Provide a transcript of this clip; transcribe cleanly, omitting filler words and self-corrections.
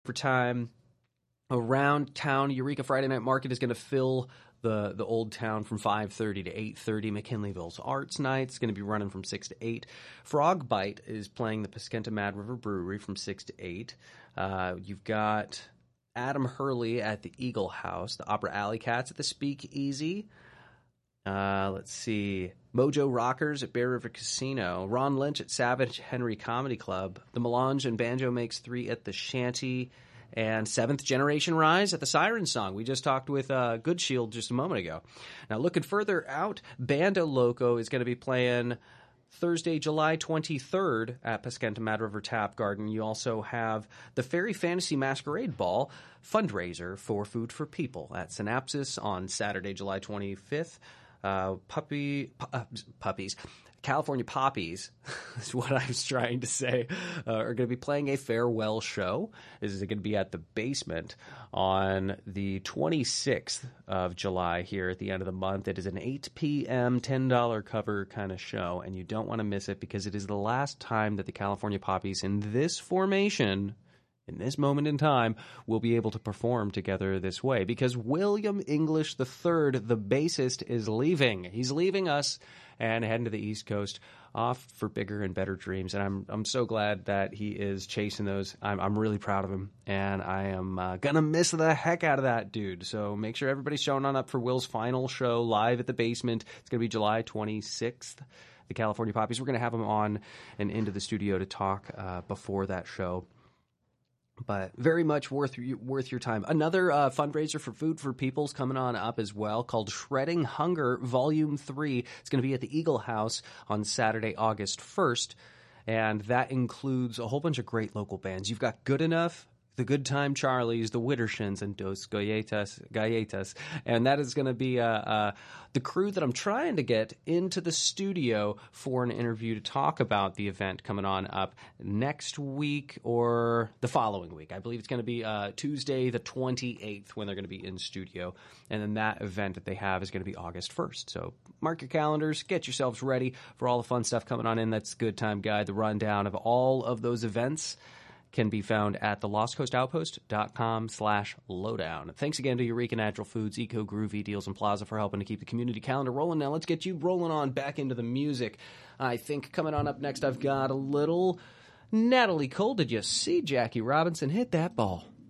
for time around town. Eureka Friday Night Market is going to fill the old town from 5:30 to 8:30. McKinleyville's Arts Night is going to be running from 6 to 8. Frog Bite is playing the Paskenta Mad River Brewery from 6 to 8. You've got Adam Hurley at the Eagle House, the Opera Alley Cats at the Speakeasy. Let's see. Mojo Rockers at Bear River Casino. Ron Lynch at Savage Henry Comedy Club. The Melange and Banjo Makes 3 at the Shanty. And Seventh Generation Rise at the Siren Song. We just talked with Good Shield just a moment ago. Now, looking further out, Bando Loco is going to be playing Thursday, July 23rd at Paskenta Mad River Tap Garden. You also have the Fairy Fantasy Masquerade Ball fundraiser for Food for People at Synapsis on Saturday, July 25th. Puppies. California Poppies is what I was trying to say, are going to be playing a farewell show. This is going to be at the Basement on the 26th of July here at the end of the month. It is an 8 p.m., $10 cover kind of show, and you don't want to miss it because it is the last time that the California Poppies in this formation, in this moment in time, will be able to perform together this way because William English III, the bassist, is leaving. He's leaving us and heading to the East Coast, off for bigger and better dreams. And I'm so glad that he is chasing those. I'm really proud of him, and I am gonna miss the heck out of that dude. So make sure everybody's showing on up for Will's final show live at the Basement. It's gonna be July 26th. The California Poppies. We're gonna have him on and into the studio to talk before that show. But very much worth your time. Another fundraiser for Food for People is coming on up as well, called Shredding Hunger Volume 3. It's going to be at the Eagle House on Saturday, August 1st. And that includes a whole bunch of great local bands. You've got Good Enough, the Good Time Charlies, the Widdershins, and Dos Galletas. And that is going to be the crew that I'm trying to get into the studio for an interview to talk about the event coming on up next week or the following week. I believe it's going to be Tuesday the 28th when they're going to be in studio. And then that event that they have is going to be August 1st. So mark your calendars, get yourselves ready for all the fun stuff coming on in. That's Good Time Guide. The rundown of all of those events can be found at thelostcoastoutpost.com/lowdown. Thanks again to Eureka Natural Foods, Eco Groovy, Deals and Plaza for helping to keep the community calendar rolling. Now let's get you rolling on back into the music. I think coming on up next, I've got a little Natalie Cole. Did you see Jackie Robinson hit that ball?